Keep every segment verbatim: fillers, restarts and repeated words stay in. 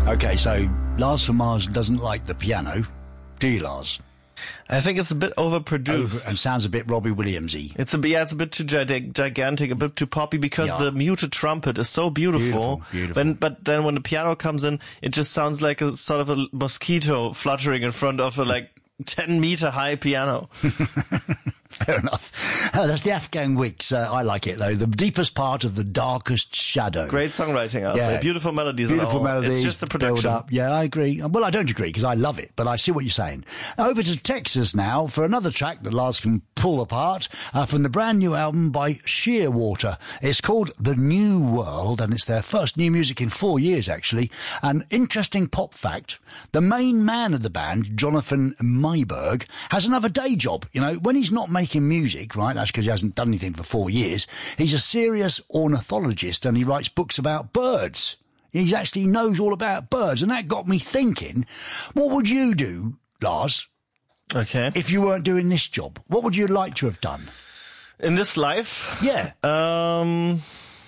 Okay, so Lars from Mars doesn't like the piano, do you, Lars? I think it's a bit overproduced. Over, and sounds a bit Robbie Williams-y. It's a, yeah, it's a bit too gi- gigantic, a bit too poppy, because yeah. the muted trumpet is so beautiful. Beautiful, beautiful. When, but then when the piano comes in, it just sounds like a sort of a mosquito fluttering in front of a like ten meter high piano. Fair enough. Oh, that's the Afghan Wigs. Uh, I like it, though. The deepest part of the darkest shadow. Great songwriting, I'll yeah. say. Beautiful melodies. Beautiful and all. melodies. It's just the production. Build up. Yeah, I agree. Well, I don't agree, because I love it, but I see what you're saying. Over to Texas now for another track that Lars can pull apart uh, from the brand new album by Shearwater. It's called The New World, and it's their first new music in four years, actually. An interesting pop fact, the main man of the band, Jonathan Mayberg, has another day job. You know, when he's not making music, right, that's because he hasn't done anything for four years, he's a serious ornithologist and he writes books about birds. He actually knows all about birds, and that got me thinking, what would you do, Lars, okay, if you weren't doing this job? What would you like to have done? In this life? Yeah. Um...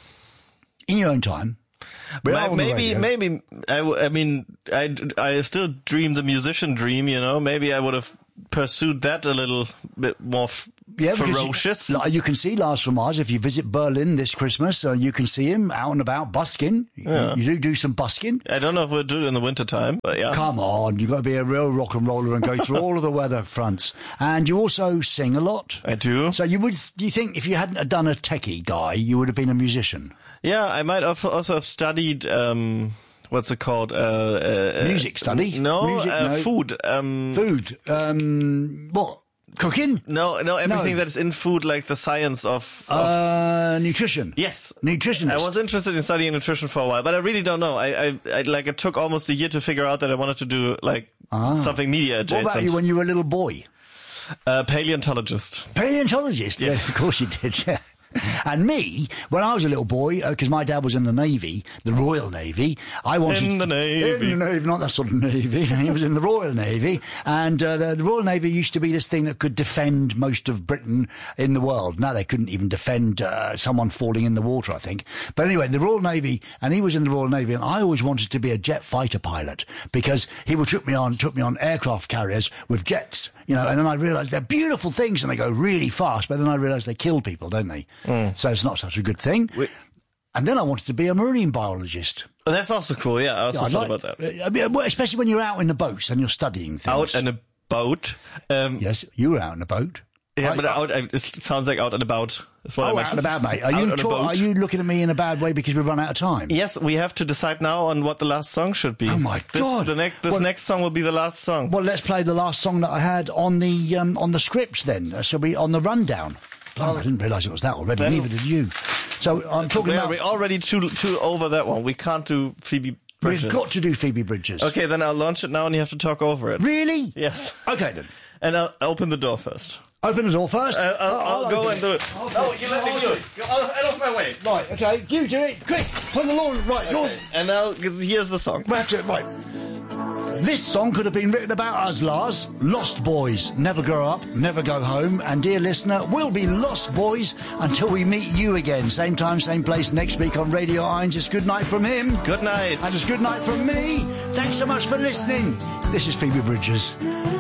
In your own time. My, maybe, maybe, I, I mean, I, I still dream the musician dream, you know, maybe I would have pursued that a little bit more f- yeah, ferocious. You, you can see Lars from Mars if you visit Berlin this Christmas. Uh, you can see him out and about busking. Yeah. You, you do do some busking. I don't know if we'll do it in the winter time, but yeah. Come on, you've got to be a real rock and roller and go through all of the weather fronts. And you also sing a lot. I do. So you would, do you think if you hadn't done a techie guy, you would have been a musician? Yeah, I might also have studied, um, what's it called? Uh, uh, Music study? No, Music, uh, no. food. Um, food. Um, what? Cooking? No, no, everything no. that is in food, like the science of... of uh, nutrition. Yes. Nutritionist. I was interested in studying nutrition for a while, but I really don't know. I, I, I like, it took almost a year to figure out that I wanted to do, like, ah. something media adjacent. What about you when you were a little boy? Uh, paleontologist. Paleontologist? Yes. yes. Of course you did, yeah. And me, when I was a little boy, because uh, my dad was in the Navy, the Royal Navy, I wanted... In the Navy. In the Navy, not that sort of Navy. He was in the Royal Navy. And uh, the, the Royal Navy used to be this thing that could defend most of Britain in the world. Now they couldn't even defend uh, someone falling in the water, I think. But anyway, the Royal Navy, and he was in the Royal Navy, and I always wanted to be a jet fighter pilot, because he would took me on, took me on aircraft carriers with jets, you know, and then I realised they're beautiful things and they go really fast, but then I realised they kill people, don't they? Mm. So it's not such a good thing. We, and then I wanted to be a marine biologist. Oh, that's also cool, yeah. I also yeah, thought like, about that. I mean, especially when you're out in the boats and you're studying things. Out in a boat? Um, yes, you were out in a boat. Yeah, I, but out, it sounds like out and about. That's what oh, I meant. out and about, mate. Are you, talk, are you looking at me in a bad way because we've run out of time? Yes, we have to decide now on what the last song should be. Oh, my this, God. The next, this well, next song will be the last song. Well, let's play the last song that I had on the um, on the scripts then. Uh, so we on the rundown. Oh, I didn't realise it was that already. Then, Neither did you. So I'm talking about... We're already too, too over that one. We can't do Phoebe Bridgers. We've got to do Phoebe Bridgers. Okay, then I'll launch it now and you have to talk over it. Really? Yes. Okay, then. And I'll open the door first. Open the door first? Uh, I'll, I'll, I'll go and do it. Okay. No, you let me do it. Get off my way. Right, okay. You do it. Quick. Put the lawn. Right, okay. lawn. And now, because here's the song. We have to, right. This song could have been written about us, Lars. Lost boys. Never grow up, never go home. And dear listener, we'll be lost boys until we meet you again. Same time, same place next week on Radio Irons. It's good night from him. Good night. And it's good night from me. Thanks so much for listening. This is Phoebe Bridgers.